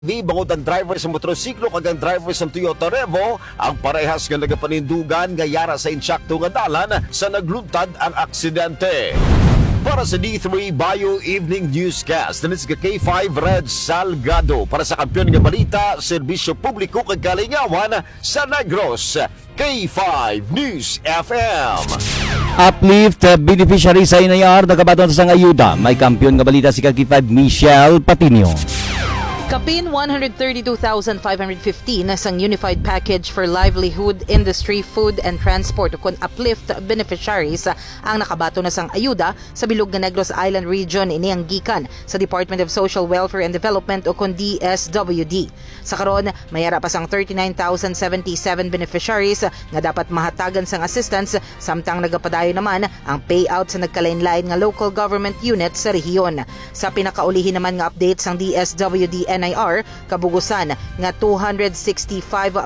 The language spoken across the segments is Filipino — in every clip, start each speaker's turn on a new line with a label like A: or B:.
A: Bangod ang driver sa motorsiklo kag ang driver sa Toyota Revo ang parehas nga nagapanindugan nga yara sa insakto nga dalan sa nagluntad ang aksidente. Para sa D3 Bio Evening Newscast, nanis ka K5 Red Salgado para sa kampiyon nga balita, serbisyo publiko kag kalingawan sa Negros. K5 News FM.
B: Uplift beneficiary sa inayar nagabaton sa ayuda. May kampiyon nga balita si K5 Michelle Patinio.
C: Kapin 132,515 sang Unified Package for Livelihood, Industry, Food and Transport o kun Uplift beneficiaries ang nakabato na sang ayuda sa bilog nga Negros Island Region ini ang gikan sa Department of Social Welfare and Development o kun DSWD. Sa karon, mayara pa sang 39,077 beneficiaries nga dapat mahatagan sang assistance samtang nagapadayon naman ang payout sa nagkalain-lain nga local government unit sa rehiyon. Sa pinakaulihin naman nga update sang DSWD NIR, kabugusan nga 265,030,000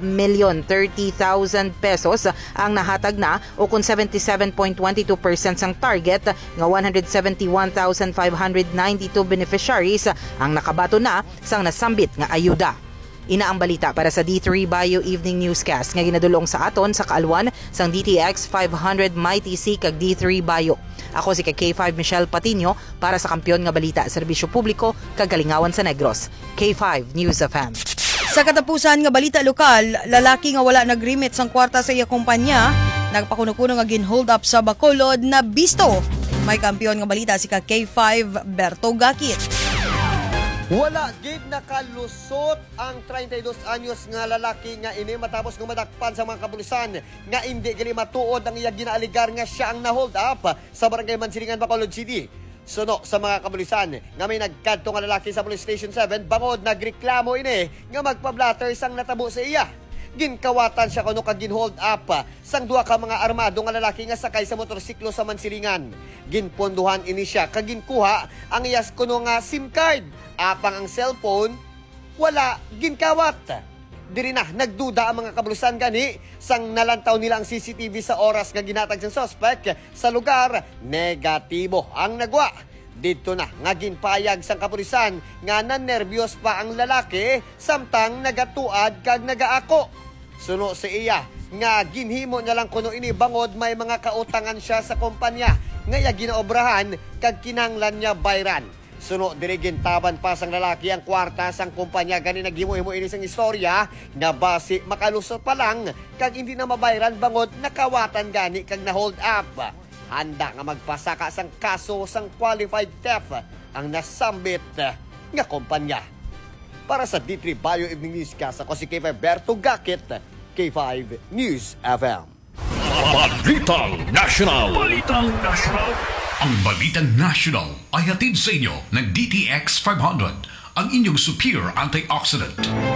C: pesos ang nahatag na o kung 77.22% sang target nga 171,592 beneficiaries ang nakabato na sang nasambit nga ayuda. Ina ang balita para sa D3 Bio Evening Newscast nga ginadulong sa aton sa kaalwan sang DTX 500 Mighty C kag D3 Bio. Ako si K5 Michelle Patinio para sa kampiyon nga balita, serbisyo publiko kag kalingawan sa Negros. K5 News FM.
D: Sa katapusan nga balita lokal, lalaki nga wala nagrimit sang kwarta sa iya kumpanya, nagpakuno-kuno nga ginhold up sa Bacolod na bisto. May kampiyon nga balita si K5 Berto Gakit.
E: Wala gid nakalusot ang 32 anyos nga lalaki nga ini matapos nga madakpan sa mga kapulisan nga hindi gali matuod ang iya ginaaligar nga siya ang na-hold up sa Barangay Mansilingan, Bacolod City. Suno sa mga kapulisan nga may nagkadto nga lalaki sa Police Station 7 bangod nagreklamo ini nga magpa-blatter sang natabo sa iya. Ginkawatan siya kuno kag ginhold up sang duha ka mga armado nga lalaki nga sakay sa motorsiklo sa Mansilingan. Ginponduhan ini siya kag ginkuha ang iyas kuno nga SIM card. Apang ang cellphone, wala ginkawat. Diri na nagduda ang mga kapulisan gani sang nalantaw nila ang CCTV sa oras nga ginatag sang suspect sa lugar. Negatibo ang nagwa. Dito na nga ginpayag sang kapulisan nga nanerbyos pa ang lalaki samtang nagatuad kag nagaako. Suno sa iya nga ginhimo niya lang kuno ini bangod may mga kautangan siya sa kumpanya nga iya ginaobrahan kag kinahanglan niya bayran. Suno diri gintaban pa sang lalaki ang kwarta sang kumpanya gani naghimo-himo ini sang istorya nga basi makalusot pa lang kag hindi na mabayran bangod nakawatan gani kag na hold up. Handa nga magpasaka sang kaso sang qualified theft ang nasambit nga kumpanya. Para sa D3 Bio Evening Newscast, ako si K5 Berto Gakit, K5 News FM.
F: Balitang National. Ang Balitang National ay hatid sa inyo ng DTX 500, ang inyong superior antioxidant.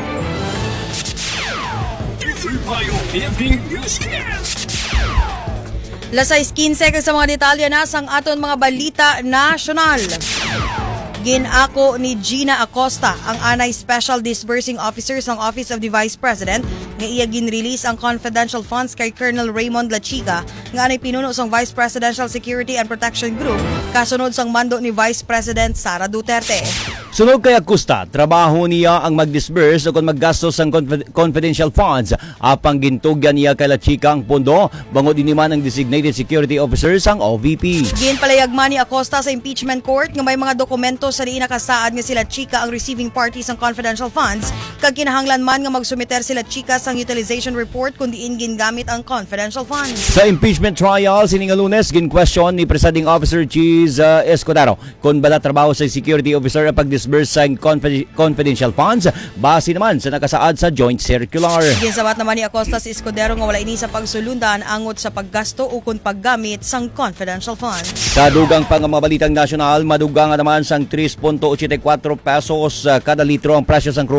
F: D3 Bio Evening Newscast.
D: Lasay 15 kag sa mga detalye na sang aton mga balita national. Ginako ni Gina Acosta, ang anay Special Disbursing Officer ng Office of the Vice President, nga iya ginrelease ang confidential funds kay Colonel Raymond Lachiga, nga anay pinuno sang Vice Presidential Security and Protection Group, kasunod sang mando ni Vice President Sara Duterte.
B: Sunog kay Acosta, trabaho niya ang mag-disburse o kung maggastos ng confidential funds. Apang gintugyan niya kay Lachiga ang pondo, bangod iniman ang Designated Security Officers ang OVP.
D: Ginpalayagman ni Acosta sa impeachment court nga may mga dokumento sa diin nakasaad nga sila Chica ang receiving parties ng confidential funds, kag kinahanglan man nga magsumiter sila Chica sang utilization report kung diin gingamit ang confidential funds.
B: Sa impeachment trial, sining Lunes, gin-question ni Presiding Officer Cheese Escudero kung bala trabaho sa security officer ang pag-disburse sa confidential funds, base naman sa nakasaad sa joint circular.
D: Ginsabat naman ni Acosta si Escudero nga wala ini sa pagsulundan angot sa paggasto o kung paggamit sang confidential funds.
B: Sa dugang pang mga balitang nasyonal, madugang naman sang 3.84 pesos kada litro ang presyo sang krudo sa Martes.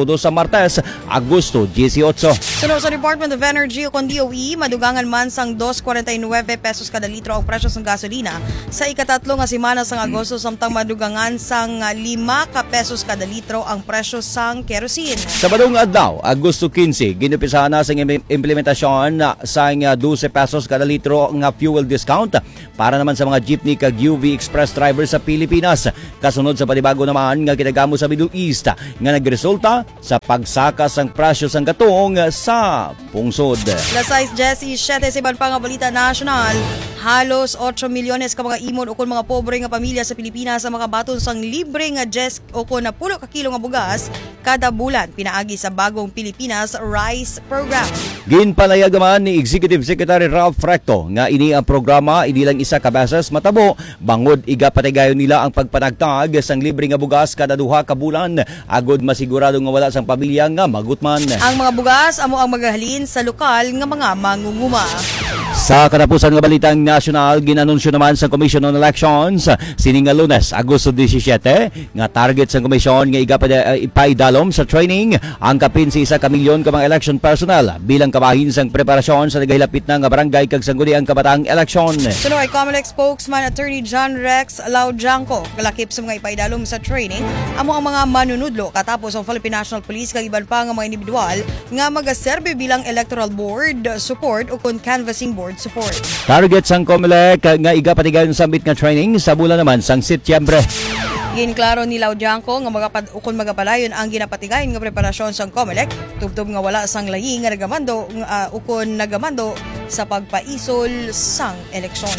B: Martes, Agosto 18.
D: Sunod sa Department of Energy o DOE, madugangan man sang 2.49 pesos kada litro ang presyo ng gasolina sa ikatatlo nga semana sang Agosto, samtang madugangan sang 5 ka pesos kada litro ang presyo sang kerosene.
B: Sa badong adlaw, Agosto 15, ginupisahan na sa implementasyon sang 12 pesos kada litro nga fuel discount para naman sa mga jeepney kag UV Express driver sa Pilipinas. Kasunod sa panibago naman nga kinagamo sa Middle East nga nagresulta sa pagsakas ang presyo sang gatong sa pungsod.
D: Lasais Jessie 7 sa iban pa nga balita national. Halos 8 milyones ka mga imon o kun mga pobre nga pamilya sa Pilipinas sa makabaton sang libre nga jes o kun na 10 ka kilo nga bugas kada bulan pinaagi sa bagong Pilipinas Rice Program.
B: Ginpalayag naman ni Executive Secretary Ralph Recto nga ini ang programa hindi lang isa ka beses matabo bangod iga patigayon nila ang pagpanagtag sang libre nga bugas kada duha ka bulan agod masigurado nga wala sang pamilya nga magutman.
D: Ang mga bugas amo ang magahalin sa lokal nga mga mangunguma.
B: Sa katapusan nga balitang national, ginanunsyo naman sa Commission on Elections sining nga Lunes, Agosto 17 nga target sa komisyon nga ipaidalom sa training ang kapin sa 1 milyon ka mga election personnel bilang kabahin sang preparasyon sa nagahilapit na nga barangay kag sangguniang kabataang eleksyon.
D: Sunoy COMELEC spokesman Attorney John Rex Laujanco kalakip sa mga ipaidalom sa training amo ang mga manunudlo katapos ang Philippine National Police kag iban pa nga mga individual nga magaserbe bilang electoral board support o kun canvassing board support.
B: Target sang COMELEC nga igapatigayon sambit nga training sa bulan naman sang Setyembre.
D: Ginklaro ni Laujanco nga ukon magapalayon ang ginapatigayon nga preparasyon sang COMELEC tubtob nga wala sang lahi nga nagamando ukon nagamando sa pagpaisol sang eleksyon.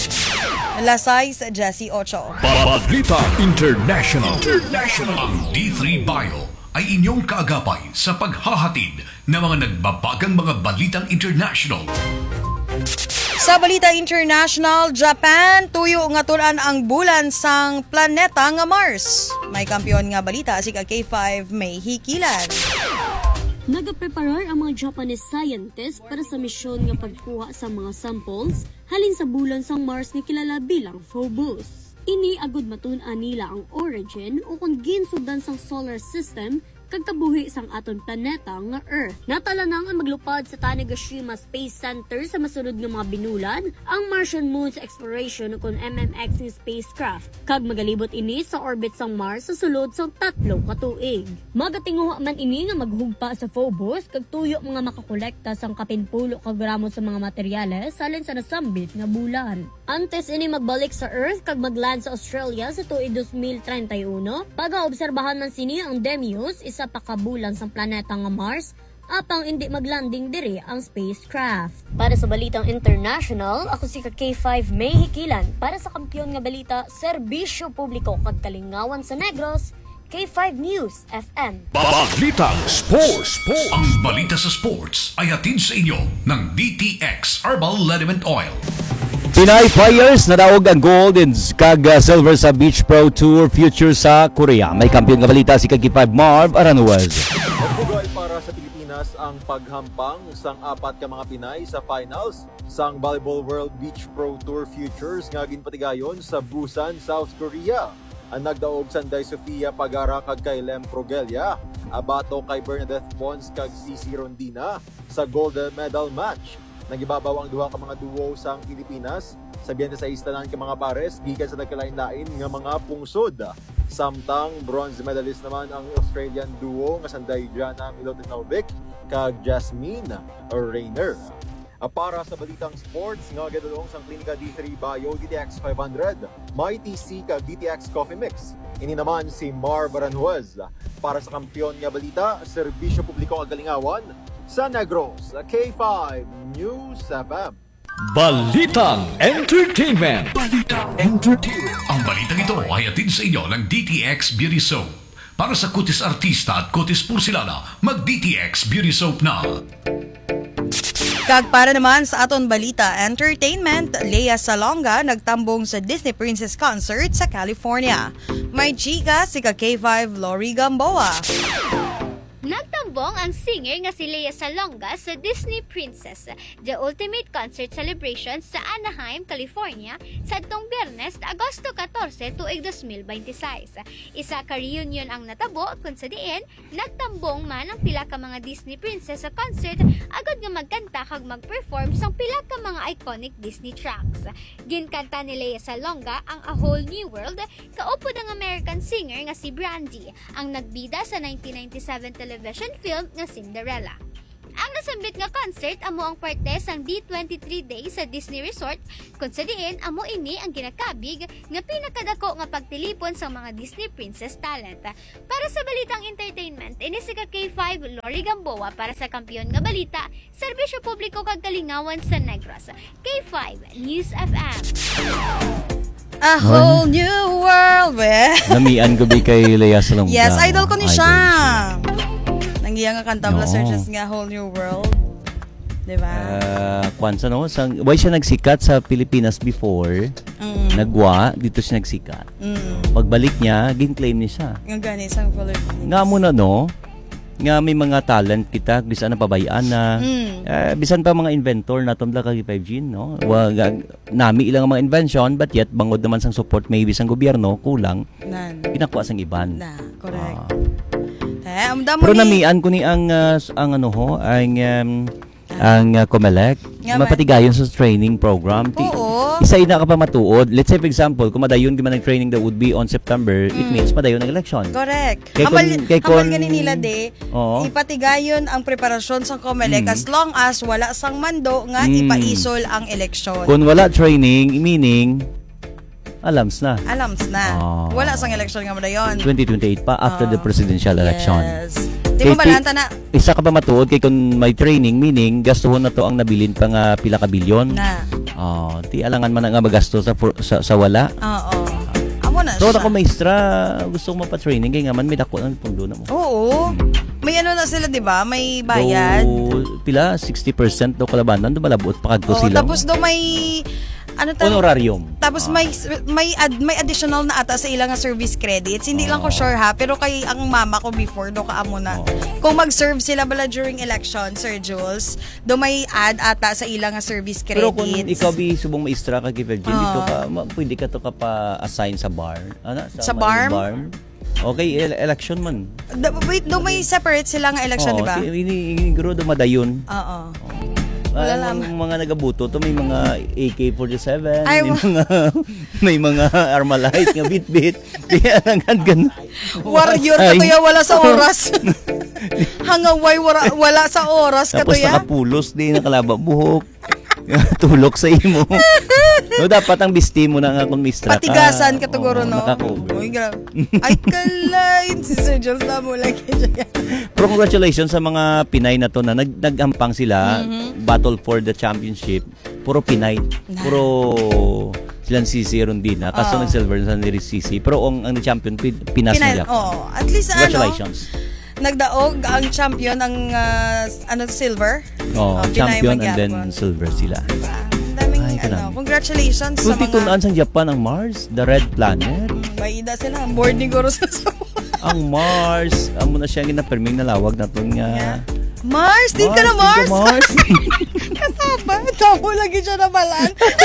D: Lasais Jessie 8.
F: Balita International. Ang D3 Bio ay inyong kaagapay sa paghahatid ng mga nagbabagang mga balitang international.
D: Sa balita international, Japan tuyo nga tunan ang bulan sang planeta nga Mars. May kampiyon nga balita si K5 May Hikilan.
G: Nagapreparar ang mga Japanese scientists para sa misyon nga pagkuha sa mga samples halin sa bulan sang Mars nga kilala bilang Phobos. Ini agud matun-an nila ang origin o kung ginsudan sang solar system kagkabuhi sang aton planeta nga Earth. Natalanang ang maglupad sa Tanegashima Space Center sa masunod nga mga binulan ang Martian Moon's Exploration kon MMX nga spacecraft. Kag magalibot ini sa orbit sang Mars sa sulod sang 3 ka tuig. Magatinguha man ini nga maghugpa sa Phobos kag tuyo mga makakolekta sang 10 ka gramo sa mga materyales salin sa nasambit nga bulan. Antes ini magbalik sa Earth kag magland sa Australia sa tuig 2031, pag-aobserbahan man sini ang Demios isa pakabulan sa planeta nga Mars apang hindi maglanding diri ang spacecraft. Para sa balitang international, ako si K5 May Hikilan para sa kampiyon nga balita serbisyo publiko kag kalingawan sa Negros, K5 News FM.
F: Balitang Sports. Ang balita sa sports ay hatid sa inyo ng DTX Herbal Liniment Oil.
B: Pinay players na daog ang gold and kag silver sa Beach Pro Tour Future sa Korea. May kampiyon nga balita si K5 Marv Aranuez.
H: Magpugay para sa Pilipinas ang paghampang sang 4 ka mga Pinay sa finals sang Volleyball World Beach Pro Tour Futures nga ginpatigayon sa Busan, South Korea. Ang nagdaog Sanday Sofia Pagara kag kay Lem Progelia, abato kay Bernadette Pons kag Cici Rondina sa gold medal match. Nagibabaw ang duha ka mga duo sang Pilipinas sa 26 tanan ka mga pares gikan sa nagkalain-lain nga mga pungsod. Samtang bronze medalist naman ang Australian duo nga sanday Jana Milutinovic kag Jasmine Rayner. Para sa balitang sports nga gadulong sang Klinika D3 Bio DTX 500, may TC kag DTX Coffee Mix. Ini naman si Marv Aranjuez para sa kampiyon nga balita, serbisyo publiko kag kalingawan sa Negros, K5 News FM.
F: Balitang Entertainment. Ang balitang ito ay hatid sa inyo ng DTX Beauty Soap. Para sa kutis artista at kutis porcelana, mag-DTX Beauty Soap na.
D: Kag para naman sa aton balita entertainment, Lea Salonga nagtambong sa Disney Princess Concert sa California. May chika si K5 Lori Gamboa.
I: Nagtambong Nagtambong ang singer nga si Lea Salonga sa Disney Princess, the ultimate concert celebration sa Anaheim, California sa adtong Biyernes, Agosto 14, tuig 2026. Isa ka reunion ang natabo kung sa diin nagtambong man ang pila ka mga Disney Princess sa concert agad nga magkanta kag mag-perform sang pila ka mga iconic Disney tracks. Ginkanta ni Lea Salonga ang A Whole New World kaupod ang American singer nga si Brandy, ang nagbida sa 1997 television film nga Cinderella. Ang nasambit nga concert amo ang parte sang D23 Days sa Disney Resort kung sa diin amo ini ang ginakabig nga pinakadako nga pagtilipon sa mga Disney Princess talent. Para sa balitang entertainment, ini si K5 Lori Gamboa para sa kampiyon nga balita, serbisyo publiko kag kalingawan sa Negros. K5 News FM.
D: A whole new world,
B: Namian gabi kay Lea Salonga.
D: Yes, idol ko ni siya. Nangiya nga kanta
B: No.
D: searches nga Whole New World. Diba?
B: Kwansa no, why siya nagsikat sa Pilipinas before? Nagwa, dito siya nagsikat. Pagbalik niya, gin-claim niya siya.
D: Nga gani sang Philippines.
B: Nga mo na no, nga may mga talent kita, bisan na pabayaan na. Bisan pa mga inventor na tumla kag 5G, no? Nami ilang mga invention, but yet bangod naman sang support may bisang gobyerno, kulang. Pinakuha sang iban.
D: Correct.
B: Pero namian ko ni ang ano ho, ang COMELEC, mapatigayon sa training program. Isa ina ka pa matuod. Let's say for example, kung madayon di man ang training that would be on September, it means madayon ang election.
D: Correct.
B: Kay
D: Hamal ganin nila ipatigayon ang preparasyon sa COMELEC as long as wala sang mando nga ipaisol ang eleksyon.
B: Kung wala training, meaning alams na.
D: Wala sang election nga madayon.
B: 2028 pa after the presidential election.
D: Yes. Di mo balanta na.
B: Isa ka pa matuod kay kung may training, meaning gastuhon na to ang nabilin pa nga pila ka bilyon. Ti alangan man nga magasto sa wala. Amo na
D: siya.
B: So ako maestra, gusto ko mapa-training kay nga man may dako ng pundo na mo.
D: May ano na sila, di ba? May bayad.
B: Pila 60% daw kalabanan, do balabot pa kadto sila.
D: Tapos do may
B: honorarium.
D: Tapos may additional na ata sa ilang service credits. Hindi lang ko sure ha, pero kay ang mama ko before do kaamo na. Kung mag-serve sila bala during election, Sir Jules, do may add ata sa ilang service credits.
B: Pero kung ikaw subong maestra ka kay dito ka pwede ka to ka pa assign sa bar.
D: Sa bar?
B: Okay, election man.
D: Wait, do may separate sila nga election, di ba?
B: Ini guro do madayon. Mga nagabuto to may mga AK-47, may mga Armalite nga bit-bit. Kaya gan
D: warrior katuya wala sa oras. Hangaway wala sa oras katuya.
B: Tapos nakapulos din, nakalaba buhok. Tulok sa imo. No, dapat ang bisti mo na nga kung mistra ka.
D: Patigasan ka tuguro, no?
B: Nakakover.
D: Ay, kalain. Si Sir Jules na mo lagi siya.
B: Pero congratulations sa mga Pinay na to na nagampang sila. Battle for the championship. Puro Pinay. Puro silang Sisi Rondina. Kaso nag-silver sa ni Sisi. Pero ang champion, Pinas nila.
D: At least
B: congratulations.
D: Nagdaog ang champion ang silver.
B: Champion and then silver sila.
D: Daming congratulations sa mga
B: tunaan sa Japan ang Mars, the red planet.
D: May ida sila, board ni Goro sa
B: ang Mars, amo na siya ginaperming na lawag na to nga.
D: Mars, din ka na Mars. Kasama, tamo lagi siya na balan.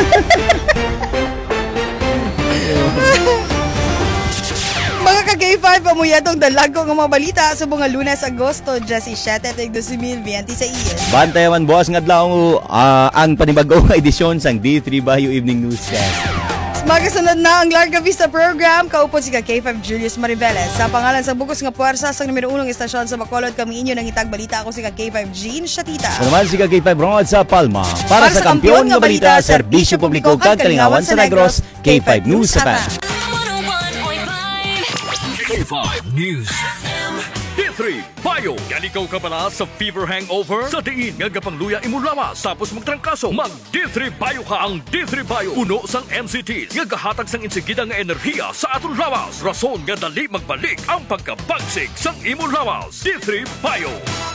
D: Mga ka-K5, amuyadong dalago ng mga balita sa mga Lunes, Agosto, 17, 2026.
B: Bantayaman boss nga adlaw ang panibag-o edisyon sang D3 Bayo Evening Newscast.
D: Magasunod na ang Larga Vista program, kaupod si K5 Julius Mariveles. Sa pangalan sa bugos nga puwersa sa numero 1 istasyon sa Bacolod, kami inyo ng itag balita. Ako si K5 Jean Shatita.
B: Ako naman si K5 Rod sa Palma. Para sa kampiyon nga balita, serbisyo publiko kag kalingawan sa Negros, K5 News FM.
F: K5 News D3 Bayo. Yan ikaw ka pala sa fever hangover? Sa diin nga gapangluya imo lawas tapos magtrangkaso. Mag D3 Bayo ka ang D3 Bayo. Uno sang MCTs nga gahatag sang insigida nga enerhiya sa aton lawas. Rason nga dali magbalik ang pagkabagsik sang imo lawas. D3 Bayo. D3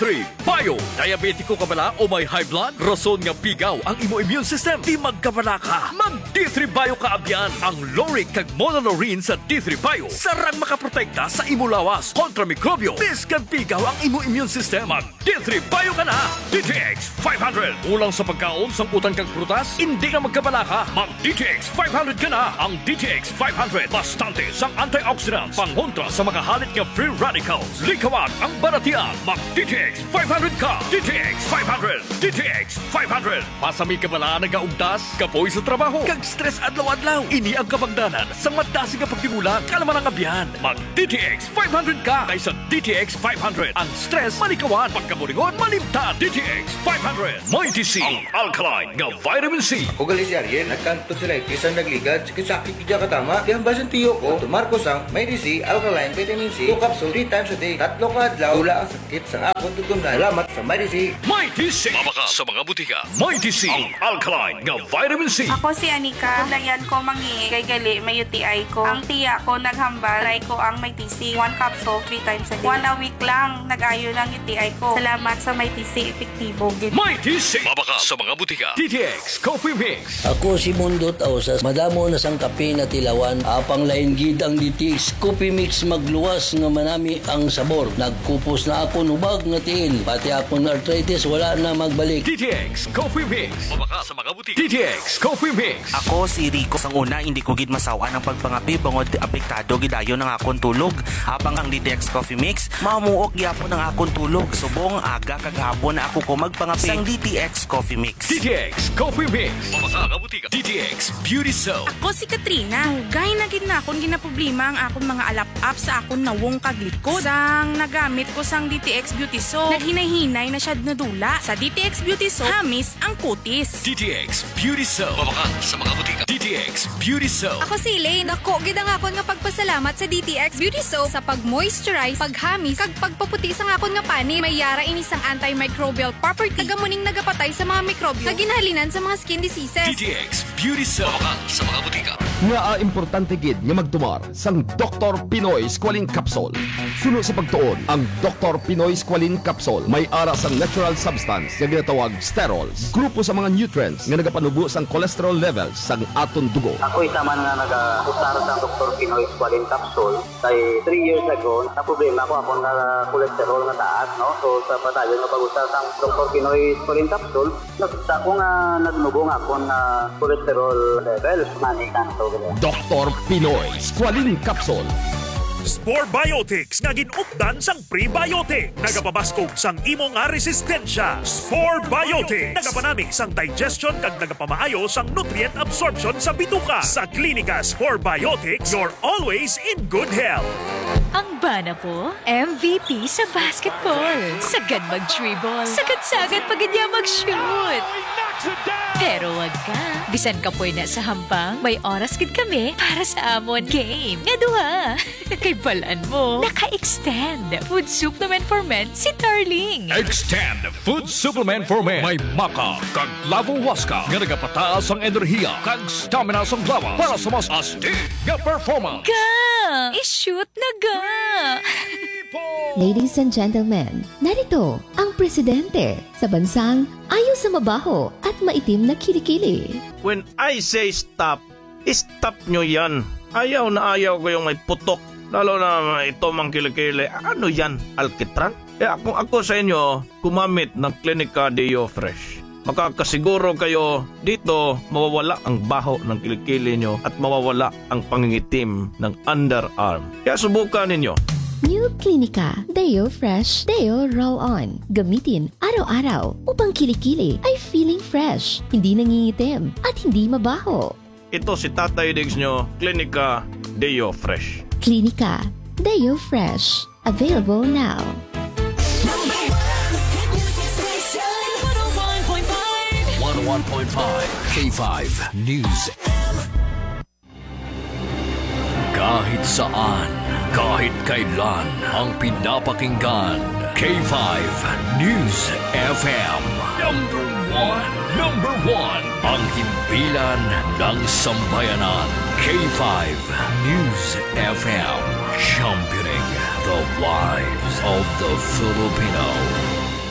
J: D3 Bio. Diabetiko ka bala o may high blood? Rason nga pigaw ang imo immune system. Di magkabala ka. Mag D3 Bio ka abyan. Ang Loric kag Monolaurin sa D3 Bio sarang makaprotekta sa imo lawas kontra mikrobyo. Biskan pigaw ang imo immune system. Mag D3 Bio ka na. DTX 500. Ulang sa pagkaon sang utang kag prutas, hindi na magkabala ka. Mag DTX 500 ka na. Ang DTX 500 bastante sang antioxidants pangontra sa mga halit nga free radicals. Likawan ang baratian. Mag DTX 500 ka. DTX 500. DTX 500. Pasami ka bala nagaugtas, kapoy sa trabaho, kag stress adlaw-adlaw. Ini ang kabangdanan sa madasi nga pagtigulang kalaman ang abyan. Mag DTX 500 ka kaysa DTX 500. Ang stress malikawan, pagkaburingon malimtan. DTX 500. May TC ang alkaline nga vitamin C.
K: Ako gali si Ariel, nagkanto sila isang nagligad, sakit kidya katama. Di ang basan tiyo ko, tumarko sang may DC, alkaline, vitamin C, 2 capsule 3 times a day. Tatlo ka adlaw, wala ang sakit sang akong tutungan. Salamat sa may DC.
J: May TC. Mabaka sa mga butika. May TC ang alkaline nga vitamin C.
L: Ako si Anika. Dayan ko mangi kay gali may UTI ko. Ang tiya ko naghambal, try ko ang may TC. 1 capsule 3 times a day. 1 a week lang, nag-ayo lang UTI ko. Salamat sa may TC, epektibo.
J: May TC. Mabaka sa mga butika. DTX Coffee Mix.
M: Ako si Mundot Ausas. Madamo na sang kape na tilawan. Apang lain gid ang DTX Coffee Mix magluwas nga manami ang sabor. Nagkupos na ako nubag nga tiil. Pati akong arthritis wala na magbalik.
J: DTX Coffee Mix. Mabaka sa mga butika. DTX Coffee Mix.
N: Ako si Rico. Sang una, hindi ko gid masawa ng pagpangapi bangod apektado gidayon ng akong tulog. Habang ang DTX Coffee Mix, mamuok gyapon ng akong tulog. Subong aga kagahapon na ako ko magpangapi sang DTX Coffee Mix.
J: DTX Coffee Mix. Mabaka sa butika. DTX Beauty Soap.
L: Ako si Katrina. Hugay na gid na akong ginaproblema ang akong mga alap-up sa akong nawong kaglikod. Sang nagamit ko sang DTX Beauty Soap, naghinay-hinay na siya nadula. Sa DTX Beauty Soap, hamis ang kutis.
J: DTX Beauty Soap. Mabaka sa mga butika. DTX Beauty Soap.
O: Ako si Elaine. Dako gid ang akon nga pagpasalamat sa DTX Beauty Soap sa pag-moisturize, paghamis, kag pagpaputi sa akon nga pani. May yara ini sang antimicrobial property. Tagamuning nagapatay sa mga mikrobyo nga ginahalinan sa mga skin diseases.
J: DTX Beauty Soap. Mabaka sa mga butika.
A: Nga importante gid nga magtumar sang Dr. Pinoy Squalene Capsule. Suno sa pagtuon ang Dr. Pinoy Squalene Capsule may ara sang natural substance nga ginatawag sterols. Grupo sa mga nutrients nga nagapanubo sang cholesterol levels sang aton dugo.
P: Ako isa man nga nag-usara sa Dr. Pinoy Squalene Capsule kay 3 years ago na problema ko akong cholesterol na taas, no? So sa padayon nga pag-usara sang Dr. Pinoy Squalene Capsule, nakita ko nga nagnubo nga akong cholesterol levels manikan to.
A: Dr. Pinoy Squalene Capsule.
Q: Spore Biotics nga ginupdan sang prebiotic. Nagapabaskog sang imo nga resistensya. Spore Biotics. Nagapanami sang digestion kag nagapamaayo sang nutrient absorption sa bituka. Sa klinika Spore Biotics, you're always in good health.
R: Ang bana ko, MVP sa basketball. Sagad mag-dribble. Sagad-sagad pag niya mag-shoot. Pero wag ka. Bisan ka po na sa hambang, may oras gid kami para sa amon game. Nga duha. Kay balaan mo, naka-extend food supplement for men si Darling.
J: Extend Food Supplement for Men. May maka, kag lavo waska, nga nagapataas ang enerhiya, kag stamina sa lawas para sa mas astig nga performance.
R: Ga! I-shoot na ga!
S: Ladies and gentlemen, narito ang presidente sa bansang ayaw sa mabaho at maitim na kilikili.
T: When I say stop, stop nyo yan. Ayaw na ayaw ko yung may putok. Lalo na ito mang kilikili. Ano yan? Alkitran? Kung ako sa inyo, gumamit ng Clinica Deo Fresh. Makakasiguro kayo dito mawawala ang baho ng kilikili nyo at mawawala ang pangingitim ng underarm. Kaya subukan ninyo.
S: New Clinica Deo Fresh Deo Roll-On. Gamitin araw-araw upang kilikili ay feeling fresh, hindi nangingitim at hindi mabaho.
T: Ito si Tatay Diggs nyo, Clinica Deo Fresh.
S: Clinica Deo Fresh. Available now.
F: 101.5 K5 News. Kahit saan, kahit kailan, ang pinapakinggan. K5 News FM. Number one. Ang himpilan ng sambayanan. K5 News FM. Championing the lives of the Filipino.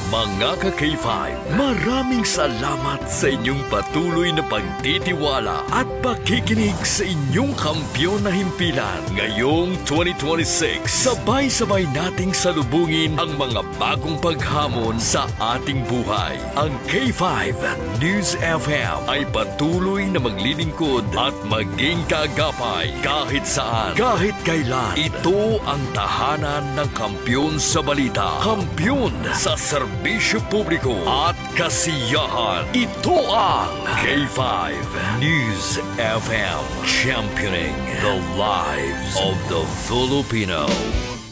J: Mga ka-K5, maraming salamat sa inyong patuloy na pagtitiwala at pakikinig sa inyong kampyon na himpilan. Ngayong 2026, sabay-sabay nating salubungin ang mga bagong paghamon sa ating buhay. Ang K5 News FM ay patuloy na maglilingkod at maging kaagapay kahit saan, kahit kailan. Ito ang tahanan ng kampyon sa balita, kampyon sa serbisyo publiko at kasiyahan. Ito ang K5 News FM, championing the lives of the Filipino.